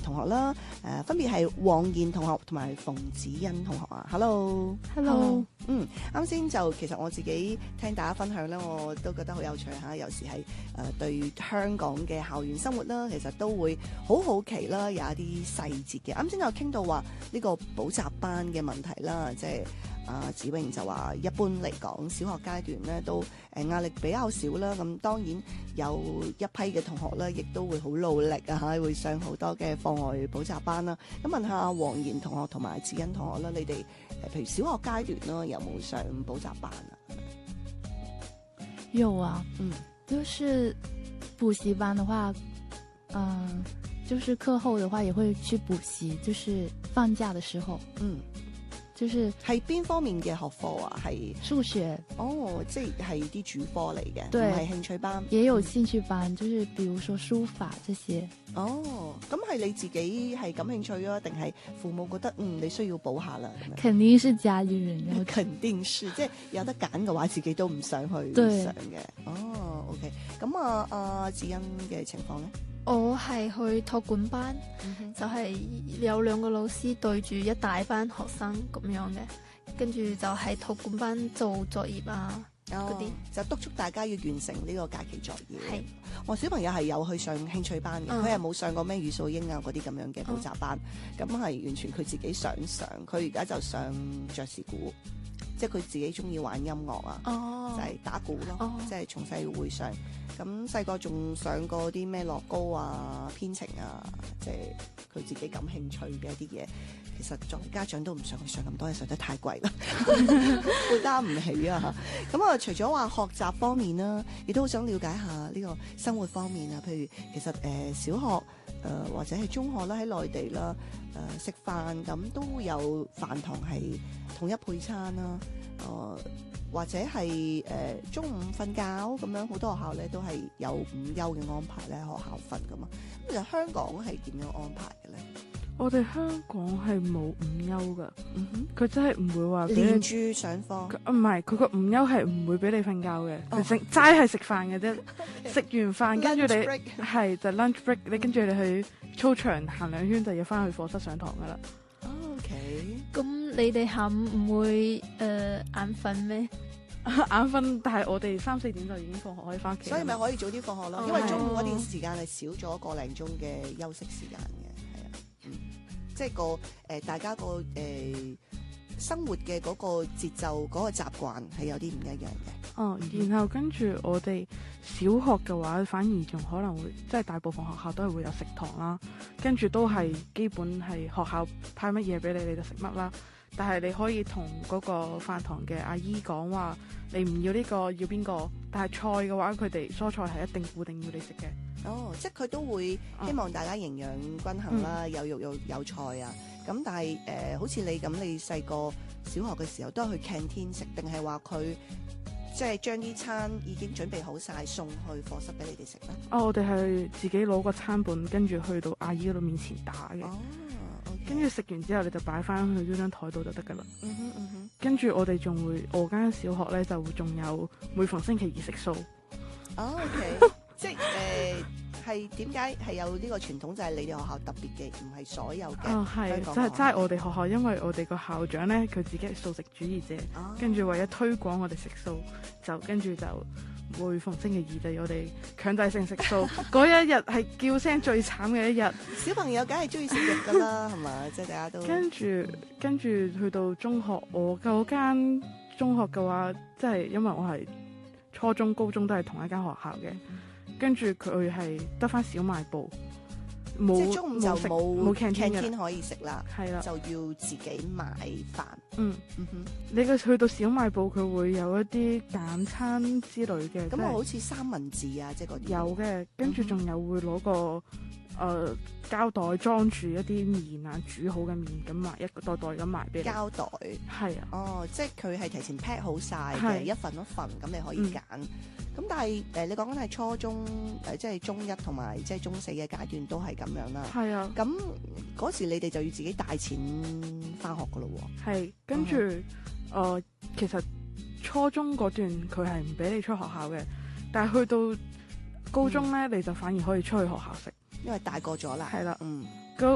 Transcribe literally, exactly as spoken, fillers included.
同學啦，誒、呃、分別係黃妍同學同埋馮子欣同學啊。Hello，Hello， 嗯，啱先就其實我自己聽大家分享咧，我都覺得好有趣嚇。有時係誒、呃、對香港嘅校園生活啦，其實都會好好奇啦，有一啲細節嘅。啱先有傾到話呢個補習班嘅問題啦，即係。啊，子穎就話一般嚟講，小學階段咧都誒壓力比較少啦。咁當然有一批嘅同學咧，亦都會好努力啊，嚇會上好多嘅課外補習班啦。咁問下黃妍同學同埋子欣同學啦，你哋誒譬如小學階段啦，有冇上補習班啊？ 有啊， 嗯， 就是補習班的話，嗯、呃，就是課後的話也會去補習，就是放假的時候， 嗯。 就是係邊方面嘅學科啊？係數學哦，即係啲主科嚟嘅， 對， 唔係興趣班。 也有興趣班，就是比如說書法這些。 哦，咁係你自己係感興趣啊，定係父母覺得嗯你需要補下啦？ 肯定是家裏人，然後肯定是，即係有得揀嘅話，自己都唔想去上嘅。哦 ，OK，咁啊，阿子欣嘅情況咧？ 我係去託管班， 嗯、 就係、是、有兩個老師對住一大班學生咁樣嘅，跟住就係託管班做作業啊嗰啲、 哦，就督促大家要完成呢個假期作業。 係， 我小朋友係有去上興趣班嘅，佢係冇上過咩語數英啊嗰啲咁樣嘅補習班，咁、嗯、係完全佢自己想上，佢而家就上爵士鼓。即係佢自己中意玩音樂啊，oh. 就係打鼓咯，oh. 即係從細會上。咁細個仲上過啲咩樂高啊、編程啊，即係佢自己感興趣嘅一啲嘢。其實作為家長都唔想去上咁多嘢，上得太貴啦，負擔唔起啊！咁啊，除咗話學習方面啦，亦都好想了解下呢個生活方面啊。譬如其實誒、呃、小學誒、呃、或者係中學啦，喺內地啦誒食飯咁都有飯堂係統一配餐啦，誒、呃、或者係誒、呃、中午瞓覺咁樣，好多學校咧都係有午休嘅安排咧，學校瞓噶嘛。咁其實香港係點樣安排嘅咧？ 我哋香港係冇午休噶， 嗯哼， 佢真係唔會話連住上課， 唔係佢個午休係唔會俾你瞓覺嘅，佢淨齋係食飯嘅啫，食完飯跟住你係就 lunch break， 你跟住你去操場行兩圈就要翻去課室上堂噶啦。 OK， 咁你哋下午唔會誒眼瞓咩？ 眼瞓，但係我哋三四點就已經放學可以翻屋企， 所以咪可以早啲放學咯，因為中午嗰段時間係少咗個零鐘嘅休息時間嘅。即係個誒、呃，大家個誒、呃、生活嘅嗰個節奏、嗰、嗰個習慣係有啲唔一樣嘅。 哦，然後跟住我哋小學嘅話，反而仲可能會，即係大部分學校都係會有食堂啦，跟住都係基本係學校派乜嘢俾你，你就食乜啦。但係你可以同嗰個飯堂嘅阿姨講話，你唔要呢個，要邊個？但係菜嘅話，佢哋蔬菜係一定固定要你食嘅。 哦，即係佢都會希望大家營養均衡啦，嗯、有肉有有菜啊。咁但係誒、呃，好似你咁，你細個小學嘅時候都係去 canteen 食，定係話佢即係將啲餐已經準備好晒送去課室俾你哋食咧？ 哦，我哋係自己攞個餐本，跟住去到阿姨嗰度面前打嘅。哦，跟住食完之後，你就擺翻去嗰張台度就得噶啦。 嗯哼嗯哼。跟住我哋仲會，我間小學咧就仲有每逢星期二食素。 哦 OK 即係誒係點解係有呢個傳統？就係你哋學校特別嘅，唔係所有嘅。 哦，係，即係即係我哋學校，因為我哋個校長咧，佢自己係素食主義者，哦、跟住為咗推廣我哋食素，就跟住就每逢星期二就我哋強制性食素。嗰一日係叫聲最慘嘅一日。小朋友梗係中意食肉噶啦，係嘛？即係大家都跟住跟住去到中學，我嗰間中學嘅話，即係因為我係初中、高中都係同一間學校嘅。跟住佢係得翻小賣部，冇即係中午就冇冇 canteen 可以食啦，係啦，就要自己買飯。嗯嗯哼， 你個去到小賣部，佢會有一啲簡餐之類嘅， 咁啊好似三文治啊，即係嗰啲有嘅。跟住仲有會攞個誒、呃、膠袋裝住一啲麵啊，煮好嘅麵咁賣一個袋袋咁賣俾你。膠袋係啊，哦，即係佢係提前 pack 好晒嘅，一份一份咁你可以揀。嗯咁但係誒、呃，你講緊係初中誒、呃，即係中一同埋即係中四嘅階段都係咁樣啦。係啊。咁嗰時你哋就要自己帶錢翻學噶咯喎。係，跟住誒、嗯呃，其實初中嗰段佢係唔俾你出學校嘅，但係去到高中咧、嗯，你就反而可以出去學校食，因為大個咗啦。係啦，嗯。